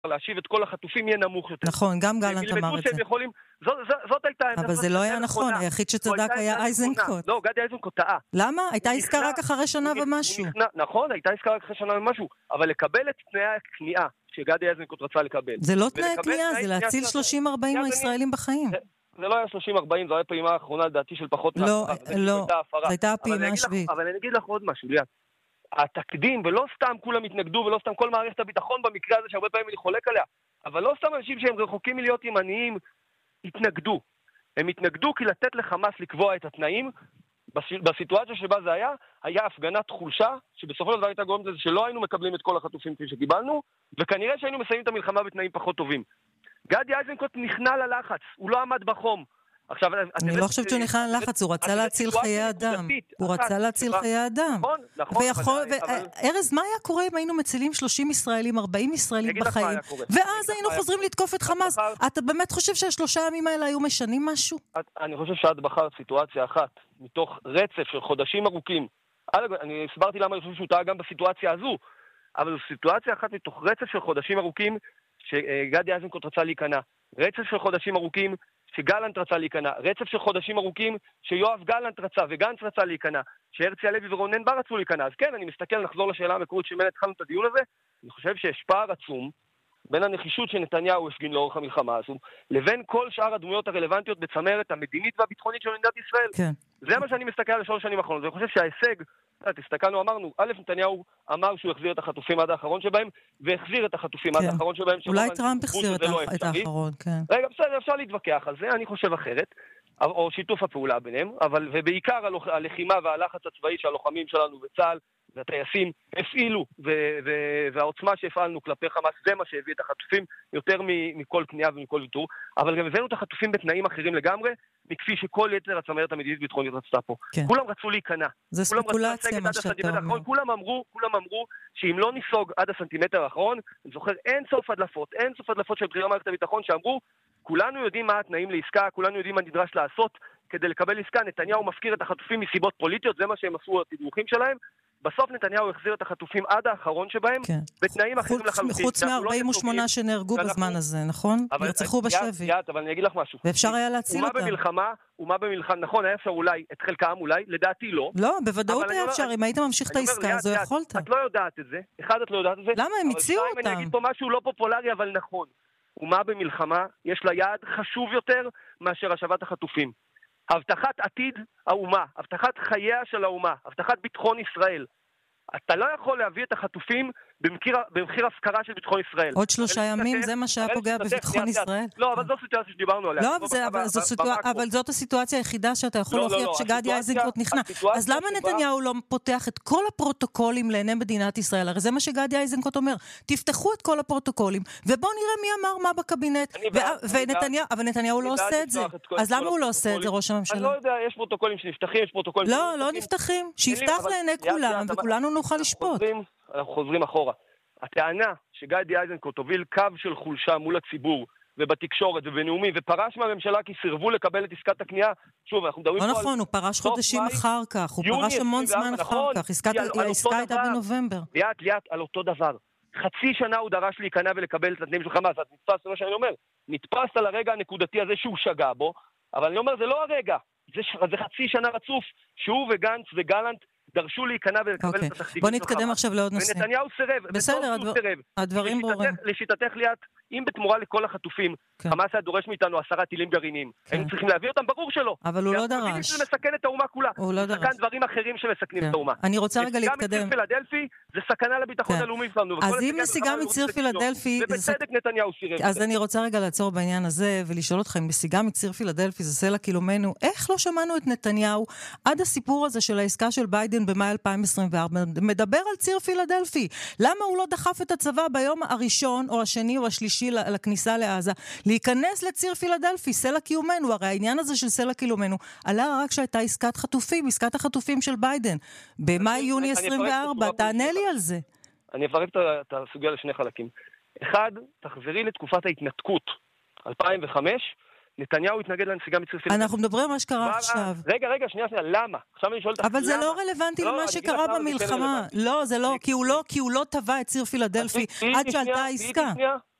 להשיב את כל החטופים יהיה נמוך יותר. נכון, גם גלנט אמר את זה. זאת הייתה... אבל זה לא היה נכון, היחיד שצדק היה איזנקוט. לא, גדי איזנקוט טעה. למה? הייתה עסקה רק אחרי שנה ומשהו. נכון, הייתה עסקה רק אחרי שנה ומשהו, אבל לקבל את תנאי הכניעה שגדי איזנקוט רצה לקבל. זה לא תנאי הכניעה, זה להציל 30-40 הישראלים בחיים. זה לא היה 30-40, זו הייתה פעימה האחרונה לדעתי של פחות לא, זו הייתה הפעימה השביעית. אבל אני אגיד לך עוד משהו, ליאת. התקדים, ולא סתם כולם התנגדו, ולא סתם כל מערכת הביטחון במקרה הזה שהרבה פעמים אני חולק עליה, אבל לא סתם אנשים שהם רחוקים מלהיות ימניים התנגדו. הם התנגדו כי לתת לחמאס לקבוע את התנאים, בסיטואציה שבה זה היה הפגנת חולשה, שבסופו של דבר הייתה גורמת לזה שלא היינו מקבלים את כל החטופים כפי שקיבלנו, וכנראה שהיינו מסיימים את המלחמה בתנאים פחות טובים. גדי איזנקוט נכנע ללחץ, הוא לא עמד בחום. אני לא חושבת שהוא נכנע ללחץ, הוא רצה להציל חיי אדם. הוא רצה להציל חיי אדם. נכון. ארז, מה היה קורה אם היינו מצילים 30 ישראלים, 40 ישראלים בחיים, ואז היינו חוזרים לתקוף את חמאס? אתה באמת חושב שהשלושה הימים האלה היו משנים משהו? אני חושב שאת בחרת סיטואציה אחת, מתוך רצף של חודשים ארוכים. אני הסברתי למה אני חושב שהוא טעה גם בסיטואציה הזו, אבל זו סיטואציה אחת מתוך רצף של חודשים ארוכים שגדי איזנקוט רצה להיכנע. רצף של חודשים ארוכים שגלנט רצה להיכנע, רצף של חודשים ארוכים שיואב גלנט רצה וגנץ רצה להיכנע, שהרצי הלוי ורונן בר רצו להיכנע. אז כן, אני מסתכל, נחזור לשאלה המקורית שמנה התחלנו את הדיון הזה, אני חושב שיש פער עצום בין הנחישות שנתניהו הפגין לאורך המלחמה הזו, לבין כל שאר הדמויות הרלוונטיות בצמרת המדינית והביטחונית של מדינת ישראל. כן. זה מה שאני מסתכל על 3 שנים האחרונות, ואני חושב שההישג, תסתכלנו, אמרנו, נתניהו אמר שהוא החזיר את החטופים עד האחרון שבהם, והחזיר את החטופים עד האחרון שבהם. אולי טראמפ החזיר את האחרון, כן. רגע, בסדר, אפשר להתווכח על זה, אני חושב אחרת, או שיתוף הפעולה ביניהם, ובעיקר הלחימה והלחץ הצבאי שהלוחמים שלנו בצה"ל והטייסים הפעילו, והעוצמה שהפעלנו כלפי חמאס, זה מה שהביא את החטופים יותר מכל כניעה ומכל ויתור, אבל גם הבאנו את החטופים בתנאים אחרים לגמרי, מכפי שכל יתר הצמרת המדינית ביטחונית רצתה פה. כן. כולם רצו להיכנע. זה ספקולציה מה שאתה אומר. כולם אמרו שאם לא ניסוג עד הסנטימטר האחרון, אני זוכר אין סוף הדלפות של בכירי מערכת הביטחון שאמרו, כולנו יודעים מה התנאים לעסקה, כולנו יודעים מה נדרש לעשות כדי לקבל עסקה, נתניהו מפקיר את החטופים מסיבות פוליטיות, זה מה שהם עשו התדרוכים שלהם. בסוף נתניהו החזיר את החטופים עד האחרון שבהם, כן. בתנאים אחרים לחלוטין. חוץ מ-48 שנהרגו בזמן הזה, נכון? נרצחו בשבי. אבל אני אגיד לך משהו. ואפשר היה להציל אותם. אומה במלחמה, נכון, היה אפשר אולי, את חלקם אולי, לדעתי לא. לא, בוודאות היה אפשר, אם היית ממשיך את העסקה, זו יכולת. את לא יודעת את זה, את לא יודעת את זה. למה? הם הציעו אותם. אני אגיד פה משהו לא פופולרי, אבל נכון. אומה במלחמה, יש לה יעד חשוב יותר מאשר השבת החטופים. הבטחת עתיד האומה, הבטחת חייה של האומה, הבטחת ביטחון ישראל. אתה לא יכול להביא את החטופים במחיר הפקרה של ביטחון ישראל. עוד 3 ימים, זה מה שהיה פוגע בביטחון ישראל? לא, אבל זו סיטואציה שדיברנו עליה. לא, אבל זאת הסיטואציה היחידה שאתה יכול להוכיח שגדי איזנקוט נכנע. אז למה נתניהו לא פותח את כל הפרוטוקולים לעיני מדינת ישראל? הרי זה מה שגדי איזנקוט אומר. תפתחו את כל הפרוטוקולים, ובואו נראה מי אמר מה בקבינט. אבל נתניהו לא עושה את זה. אז למה הוא לא עושה את זה, ראש הממשלה? אני לא יודע, יש פרוטוקולים שנפתחים, יש פרוטוקולים לא, לא נפתחים. שיפתח לעיני כולם, וכולנו נוכל לשפוט. אנחנו חוזרים אחורה. הטענה שגדי איזנקוט הוביל קו של חולשה מול הציבור ובתקשורת ובנאומים ופרש מהממשלה כי סירבו לקבל את עסקת הקנייה, שוב, אנחנו מדברים פה על... לא נכון, הוא פרש חודשים אחר כך, הוא פרש המון זמן אחר כך, העסקה הייתה בנובמבר. ליאת, על אותו דבר. חצי שנה הוא דרש להיכנע ולקבל את התנאים של חמאס, אז נתפס, זה מה שאני אומר, נתפס על הרגע הנקודתי הזה שהוא שגע בו, אבל אני אומר, זה לא הרגע, זה חצי שנה רצוף, שהוא וגנץ וגלנט דרשו להיכנע ולקבל את התחתיבים. בוא נתקדם עכשיו לעוד נושא. ונתניהו סירב. בסדר, הדברים ברורים. לשיטתך ליאת, אם בתמורה לכל החטופים, חמאס היה דורש מאיתנו 10 טילים גרעיניים. הם צריכים להביא אותם, ברור שלא. אבל הוא לא דרש. זה מסכן את האומה כולה. הוא לא דרש. מסכן דברים אחרים שמסכנים את האומה. אני רוצה רגע להתקדם. גם מציר פילדלפי, זה סכנה לביטחון הלאומי שלנו. אז אם נסיגה מציר פילדלפי, ובצדק נתניהו סירב. אז אני רוצה רגע לעצור בעניין הזה ולשאול אותך אם נסיגה מציר פילדלפי זה סלע קיומנו, איך לא שמענו את נתניהו עד הסיפור הזה של העסקה של ביידן במאי 2024 מדבר על ציר פילדלפי? למה הוא לא דחף את הצבא ביום הראשון או השני או השלישי לכניסה לעזה להיכנס לציר פילדלפי, סלע קיומנו? הרי העניין הזה של סלע קיומנו עלה רק שהייתה עסקת חטופים, עסקת החטופים של ביידן במאי-יוני 24. תענה לי על זה. אני אפרק את הסוגיה לשני חלקים. אחד, תחזרי לתקופת ההתנתקות 2005, נתניהו התנגד לנסיגה מציר פילדלפי. אנחנו מדברים על מה שקרה עכשיו. רגע, שנייה, למה? עכשיו אני שואל אותך למה. אבל זה לא רלוונטי למה שקרה במלחמה. לא, זה לא, כי הוא לא טבע את ציר פילדלפי עד שעלתה העסקה.